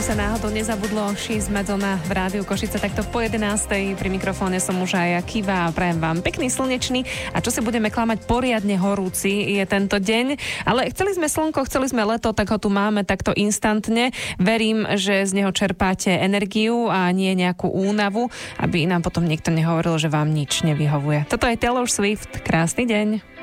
aby sa náhodou nezabudlo, She's Madonna v rádiu Košice takto po 11:00. Pri mikrofóne som už aj ja, Kiva, a prajem vám pekný slnečný a čo si budeme klamať, poriadne horúci je tento deň. Ale chceli sme slnko, chceli sme leto, tak ho tu máme takto instantne. Verím, že z neho čerpáte energiu a nie nejakú únavu, aby nám potom niekto nehovoril, že vám nič nevyhovuje. Toto je Taylor Swift. Krásny deň.